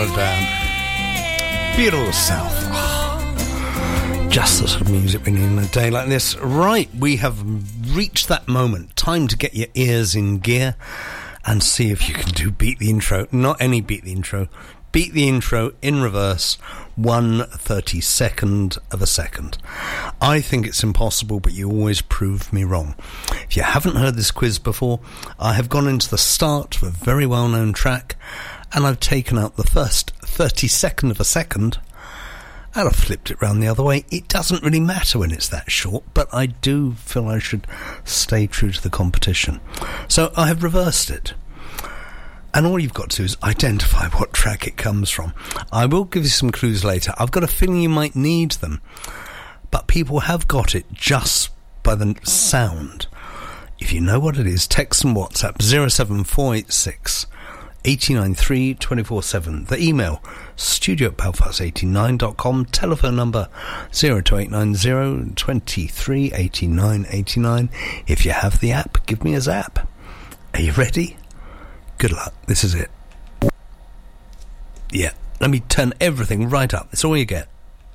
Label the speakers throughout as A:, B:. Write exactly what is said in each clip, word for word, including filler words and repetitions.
A: down. Beautiful South. Oh, just the sort of music we need in a day like this. Right, we have reached that moment. Time to get your ears in gear and see if you can do Beat the Intro. Not any Beat the Intro. Beat the Intro in reverse, one thirty-second of a second. I think it's impossible, but you always prove me wrong. If you haven't heard this quiz before, I have gone into the start of a very well-known track, and I've taken out the first thirty-second of a second, and I've flipped it round the other way. It doesn't really matter when it's that short, but I do feel I should stay true to the competition. So I have reversed it. And all you've got to do is identify what track it comes from. I will give you some clues later. I've got a feeling you might need them. But people have got it just by the sound. If you know what it is, text and WhatsApp zero seven four eight six, eight nine three, two four seven. The email, studio at belfast eighty-nine dot com. Telephone number zero two eight nine zero, two three, eight nine eight nine. If you have the app, give me a zap. Are you ready? Good luck. This is it. Yeah. Let me turn everything right up. It's all you get.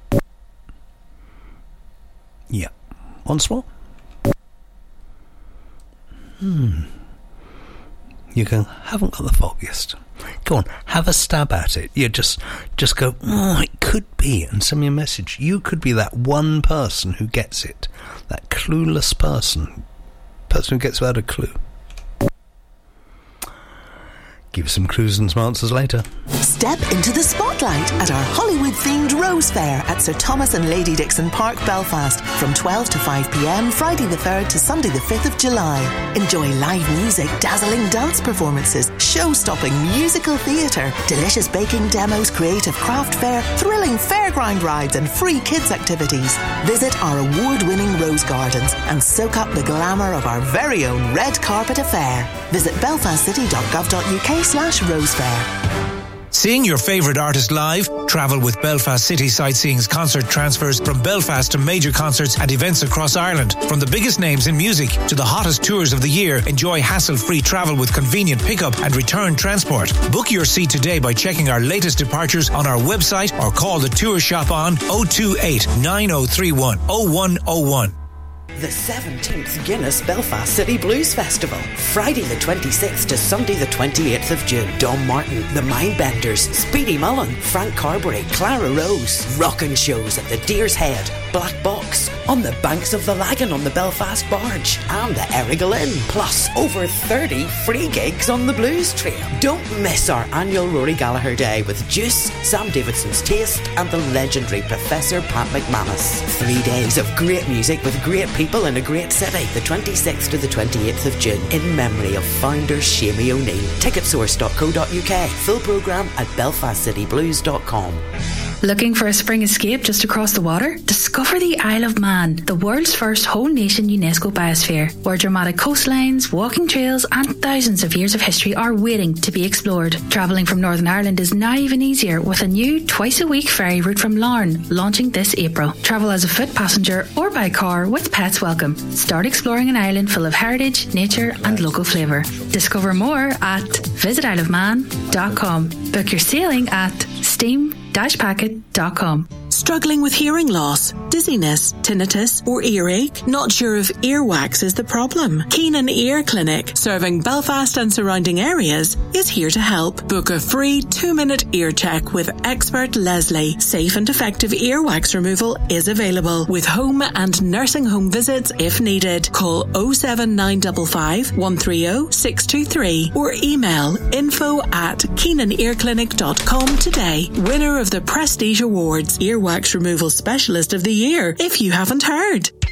A: Yeah. Once more. Hmm. You can, haven't got the foggiest. Go on. Have a stab at it. You just, just go, oh, it could be, and send me a message. You could be that one person who gets it. That clueless person. Person who gets without a clue. Give some clues and some answers later.
B: Step into the spotlight at our Hollywood-themed Rose Fair at Sir Thomas and Lady Dixon Park, Belfast, from twelve to five p.m, Friday the third to Sunday the fifth of July. Enjoy live music, dazzling dance performances, show-stopping musical theatre, delicious baking demos, creative craft fair, thrilling fairground rides and free kids activities. Visit our award-winning Rose Gardens and soak up the glamour of our very own red carpet affair. Visit belfast city dot gov dot uk slash Rose Fair.
C: Seeing your favourite artist live? Travel with Belfast City Sightseeing's concert transfers from Belfast to major concerts and events across Ireland. From the biggest names in music to the hottest tours of the year, enjoy hassle-free travel with convenient pickup and return transport. Book your seat today by checking our latest departures on our website or call the tour shop on oh two eight, nine oh three one, oh one oh one.
D: The seventeenth Guinness Belfast City Blues Festival. Friday the twenty-sixth to Sunday the twenty-eighth of June. Dom Martin, The Mindbenders, Speedy Mullen, Frank Carberry, Clara Rose. Rockin' shows at the Deer's Head, Black Box, on the banks of the Lagan on the Belfast Barge, and the Errigal Inn. Plus, over thirty free gigs on the Blues Trail. Don't miss our annual Rory Gallagher Day with Juice, Sam Davidson's Taste, and the legendary Professor Pat McManus. Three days of great music with great people People in a great city, the twenty-sixth to the twenty-eighth of June, in memory of founder Shamie O'Neill. ticket source dot co dot uk. Full programme at belfast city blues dot com.
E: Looking for a spring escape just across the water? Discover the Isle of Man, the world's first whole nation UNESCO biosphere, where dramatic coastlines, walking trails and thousands of years of history are waiting to be explored. Travelling from Northern Ireland is now even easier with a new twice-a-week ferry route from Larne launching this April. Travel as a foot passenger or by car with pets welcome. Start exploring an island full of heritage, nature and local flavour. Discover more at visit isle of man dot com. Book your sailing at steam dash packet dot com.
F: Struggling with hearing loss, dizziness, tinnitus or earache? Not sure if earwax is the problem? Keenan Ear Clinic, serving Belfast and surrounding areas, is here to help. Book a free two-minute ear check with expert Leslie. Safe and effective earwax removal is available with home and nursing home visits if needed. Call oh seven nine five five, one three oh, six two three or email info at keenan ear clinic dot com today. Winner of the Prestige Awards, Earwax Removal Specialist of the Year, if you haven't heard.